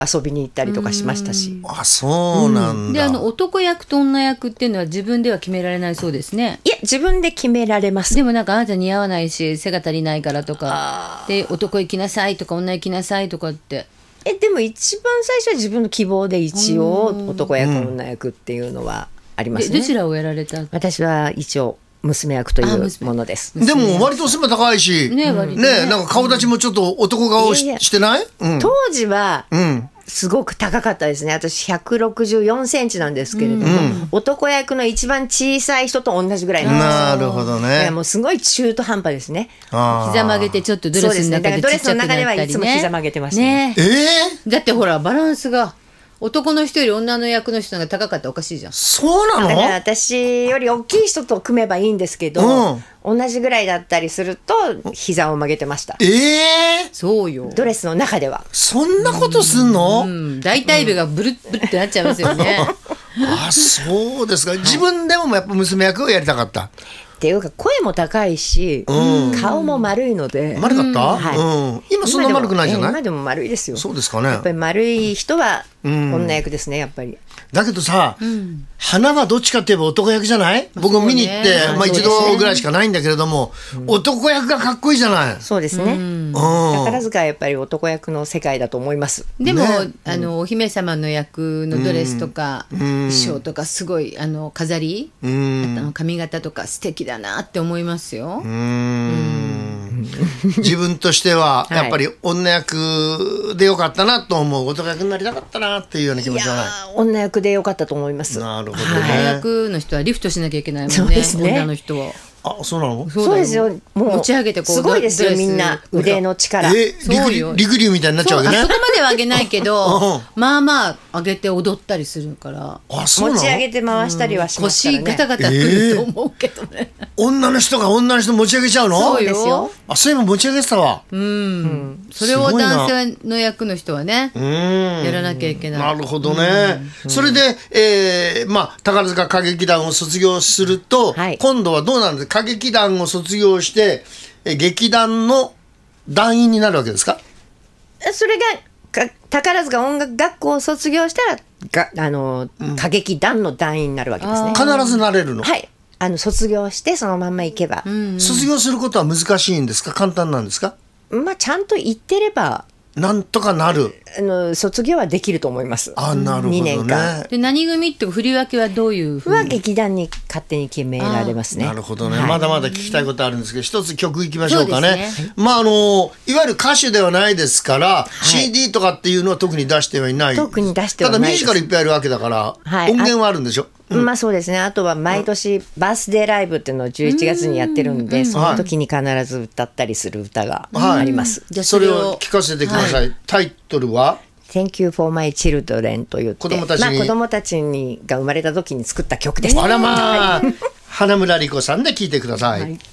遊びに行ったりとかしましたし。 あ、そうなんだ。 で、男役と女役っていうのは自分では決められないそうですね。 いや、自分で決められます。 でもなんかあなた似合わないし背が足りないからとかで、男行きなさいとか女行きなさいとかって。 でも一番最初は自分の希望で一応男役女役っていうのはありますね。 どちらをやられた？ 私は一応娘役というものです。 でも割と背も高いし、ね、 割とね、 なんか顔立ちもちょっと男顔をしてない？ 当時は、すごく高かったですね。私164センチなんですけれども、男役の一番小さい人と同じぐらいなんですよ。 なるほどね。 もうすごい中途半端ですね。 膝曲げてちょっとドレスの中でちっちゃくなったりね。 ドレスの中ではいつも膝曲げてましたね。だってほらバランスが男の人より女の役の人が高かったらおかしいじゃん。 そうなの？ だから私より大きい人と組めばいいんですけど、同じぐらいだったりすると膝を曲げてました。 そうよ。 ドレスの中では。 そんなことすんの？ 大体部がブルッブルってなっちゃいますよね。 あ、そうですか。自分でもやっぱ娘役をやりたかった。 っていうか声も高いし、顔も丸いので。 丸かった？今そんな丸くないじゃない？ 今でも丸いですよ。 そうですかね。 やっぱり丸い人は女役ですね、やっぱり。 だけどさ、花はどっちかって言えば男役じゃない？僕見に行って、一度ぐらいしかないんだけれども、男役がかっこいいじゃない。 そうですね。宝塚はやっぱり男役の世界だと思います。 でも、お姫様の役のドレスとか、衣装とかすごい飾り、髪型とか素敵だなって思いますよ。 自分としてはやっぱり女役でよかったなと思う。男役になりたかったなっていうような気持ちはない？ 女役でよかったと思います。 なるほどね。 女役の人はリフトしなきゃいけないもんね。女の人は。 あ、そうなの？ そうですよ。もう持ち上げてこうすごいですよ、みんな腕の力。 陸竜みたいになっちゃうわけね。 そこまでは上げないけど、まあまあ上げて踊ったりするから。 あ、そうなの？ 持ち上げて回したりはしますからね。 腰ガタガタくると思うけどね。 女の人が女の人持ち上げちゃうの？ そうですよ。 あ、そういうの持ち上げてたわ。 それを男性の役の人はね、やらなきゃいけない。 なるほどね。それで、宝塚歌劇団を卒業すると、今度はどうなんですか？歌劇団を卒業して劇団の団員になるわけですか？ それが宝塚音楽学校を卒業したら歌劇団の団員になるわけですね。 必ずなれるの？ はい。卒業してそのまんま行けば。 卒業することは難しいんですか？簡単なんですか？ ちゃんと行ってればなんとかなる。 卒業はできると思います。 あ、なるほどね。2年間。 で、何組って振り分けはどういうふうに？ 劇団に勝手に決められますね。 なるほどね。まだまだ聞きたいことあるんですけど、一つ曲いきましょうかね。いわゆる歌手ではないですから、CD とかっていうのは特に出してはいない。 特に出してはないただミュージカルいっぱいあるわけだから、音源はあるんでしょ？ そうですね。あとは毎年バースデーライブっていうのを11月にやってるんで、その時に必ず歌ったりする歌があります。 じゃあそれを聞かせてください。タイトルは Thank you for my children と言って、子供たちが生まれた時に作った曲です。 あらまあ、花村理子さんで聞いてください。